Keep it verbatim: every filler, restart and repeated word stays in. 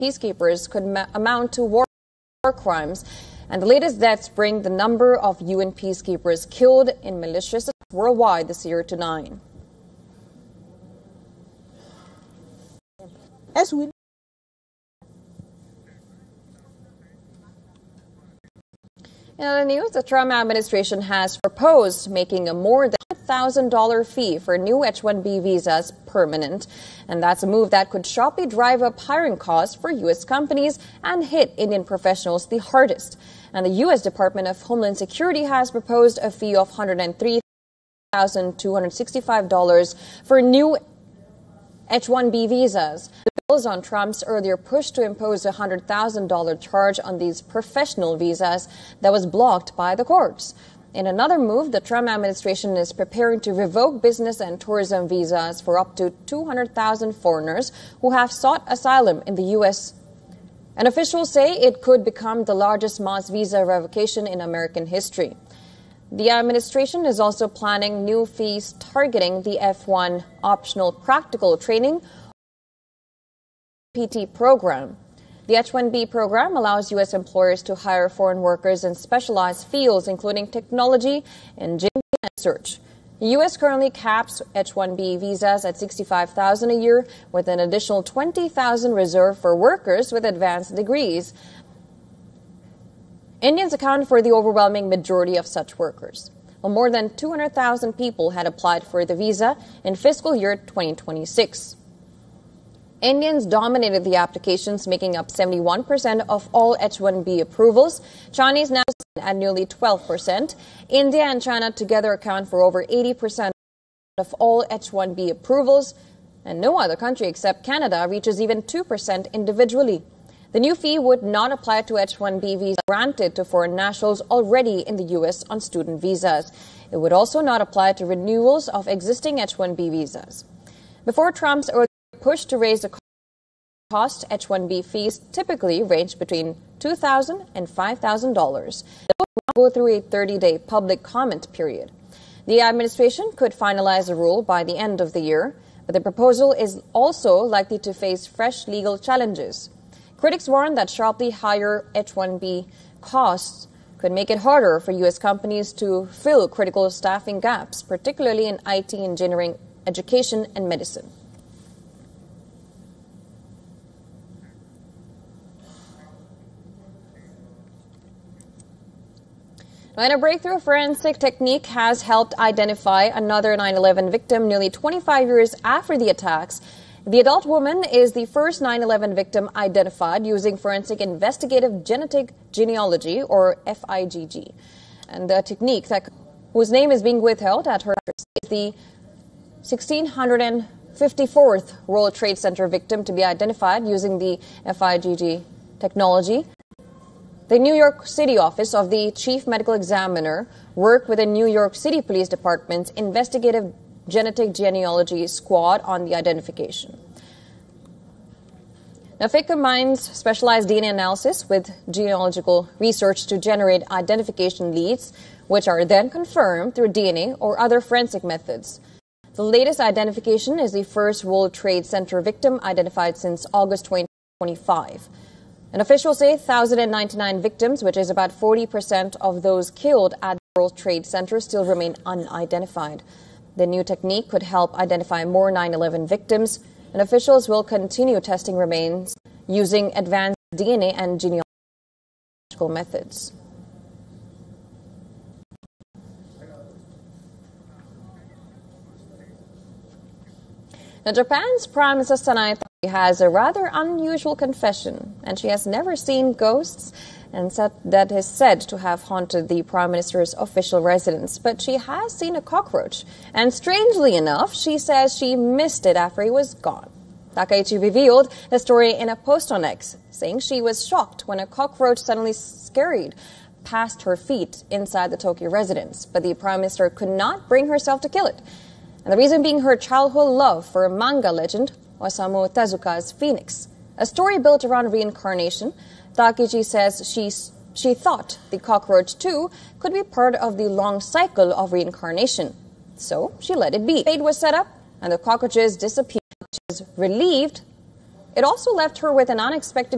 peacekeepers could amount to war crimes, and the latest deaths bring the number of U N peacekeepers killed in malicious attacks worldwide this year to nine. As we In other news, the Trump administration has proposed making a more than one thousand dollars fee for new H one B visas permanent. And that's a move that could sharply drive up hiring costs for U S companies and hit Indian professionals the hardest. And the U S Department of Homeland Security has proposed a fee of one hundred three thousand two hundred sixty-five dollars for new H one B visas. The bills on Trump's earlier push to impose a one hundred thousand dollars charge on these professional visas that was blocked by the courts. In another move, the Trump administration is preparing to revoke business and tourism visas for up to two hundred thousand foreigners who have sought asylum in the U S. And officials say it could become the largest mass visa revocation in American history. The administration is also planning new fees targeting the F one optional practical training P T program. The H one B program allows U S employers to hire foreign workers in specialized fields, including technology, engineering, and research. The U S currently caps H one B visas at sixty-five thousand dollars a year, with an additional twenty thousand dollars reserved for workers with advanced degrees. Indians account for the overwhelming majority of such workers. Well, more than two hundred thousand people had applied for the visa in fiscal year twenty twenty-six. Indians dominated the applications, making up seventy-one percent of all H one B approvals. Chinese now stand at nearly twelve percent. India and China together account for over eighty percent of all H one B approvals, and no other country except Canada reaches even two percent individually. The new fee would not apply to H one B visas granted to foreign nationals already in the U S on student visas. It would also not apply to renewals of existing H one B visas. Before Trump's earlier push to raise the cost, H one B fees typically range between two thousand dollars and five thousand dollars. They would not go through a thirty-day public comment period. The administration could finalize the rule by the end of the year, but the proposal is also likely to face fresh legal challenges. Critics warn that sharply higher H one B costs could make it harder for U S companies to fill critical staffing gaps, particularly in I T, engineering, education, and medicine. Now, in a breakthrough, forensic technique has helped identify another nine eleven victim nearly twenty-five years after the attacks. The adult woman is the first nine eleven victim identified using forensic investigative genetic genealogy, or F I G G. And the technique that, whose name is being withheld at her is the one thousand six hundred fifty-fourth World Trade Center victim to be identified using the F I G G technology. The New York City office of the Chief Medical Examiner worked with the New York City Police Department's investigative genetic genealogy squad on the identification. Now, F I G combines specialized D N A analysis with genealogical research to generate identification leads, which are then confirmed through D N A or other forensic methods. The latest identification is the first World Trade Center victim identified since August twenty twenty-five. And officials say one thousand ninety-nine victims, which is about forty percent of those killed at the World Trade Center, still remain unidentified. The new technique could help identify more nine eleven victims, and officials will continue testing remains using advanced D N A and genealogical methods. Now, Japan's Prime Minister Sanae has a rather unusual confession, and she has never seen ghosts, and that is said to have haunted the Prime Minister's official residence. But she has seen a cockroach, and strangely enough, she says she missed it after he was gone. Takaichi revealed the story in a post on X, saying she was shocked when a cockroach suddenly scurried past her feet inside the Tokyo residence, but the Prime Minister could not bring herself to kill it. And the reason being her childhood love for manga legend Osamu Tezuka's Phoenix, a story built around reincarnation. Takaichi says she, she thought the cockroach, too, could be part of the long cycle of reincarnation. So she let it be. Fate was set up, and the cockroaches disappeared. She was relieved. It also left her with an unexpected